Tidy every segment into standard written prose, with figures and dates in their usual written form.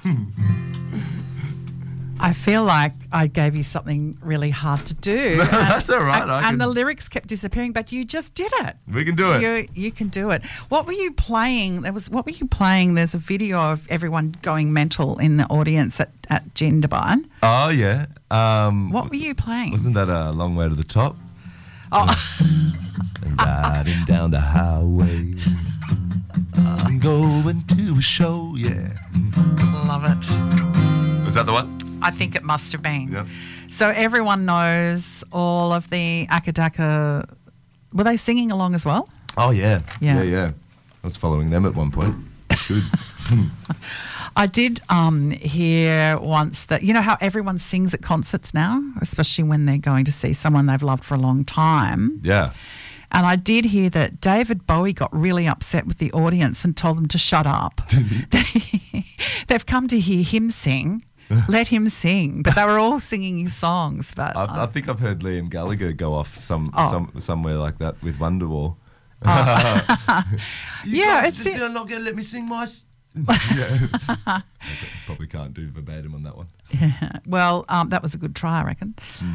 I feel like I gave you something really hard to do. That's all right. And the lyrics kept disappearing, but you just did it. We can do it. You can do it. What were you playing? What were you playing? There's a video of everyone going mental in the audience at Jindabyne. Oh, yeah. What were you playing? Wasn't that a Long Way to the Top? Oh. And riding down the highway. I'm going to a show, yeah. Love it. Was that the one? I think it must have been. Yep. So everyone knows all of the Akadaka. Were they singing along as well? Oh, yeah. Yeah. I was following them at one point. Good. I did hear once that, you know how everyone sings at concerts now, especially when they're going to see someone they've loved for a long time. Yeah. And I did hear that David Bowie got really upset with the audience and told them to shut up. They've come to hear him sing. Let him sing. But they were all singing his songs. But I think I've heard Liam Gallagher go off somewhere like that with Wonderwall. It's You're not going to let me sing my... I probably can't do verbatim on that one. Well, that was a good try, I reckon.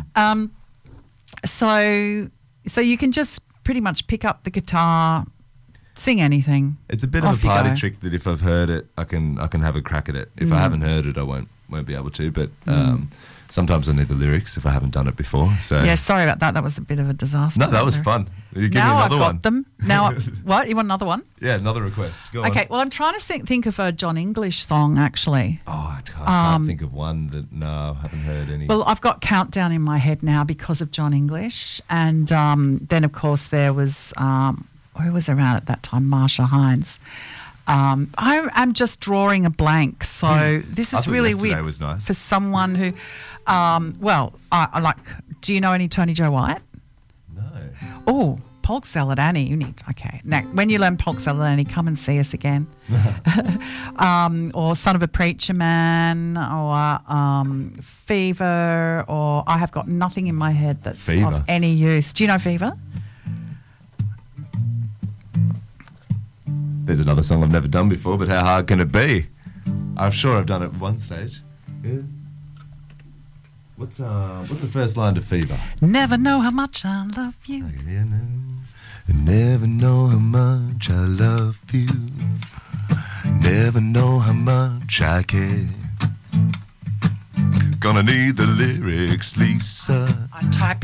So you can just pretty much pick up the guitar, sing anything. It's a bit of a party trick that if I've heard it, I can have a crack at it. If I haven't heard it, I won't be able to. But sometimes I need the lyrics if I haven't done it before. So yeah, sorry about that. That was a bit of a disaster. No, that was fun. You give me now another I've got one. them. Now, what? You want another one? Yeah, another request. Go on. Okay. Well, I'm trying to think of a John English song actually. Oh, I can't think of one that. No, I haven't heard any. Well, I've got Countdown in my head now because of John English, and then of course there was who was around at that time, Marsha Hines. I'm just drawing a blank, so this is really weird was nice. for someone who, I like. Do you know any Tony Joe White? No. Oh, Polk Salad Annie. You need now. When you learn Polk Salad Annie, come and see us again. Or Son of a Preacher Man, or Fever, or I have got nothing in my head that's of any use. Do you know Fever? There's another song I've never done before, but how hard can it be? I'm sure I've done it at one stage. Yeah. What's the first line to Fever? Never know how much I love you. Never know how much I love you. Never know how much I care. Gonna need the lyrics, Lisa. I'm typing.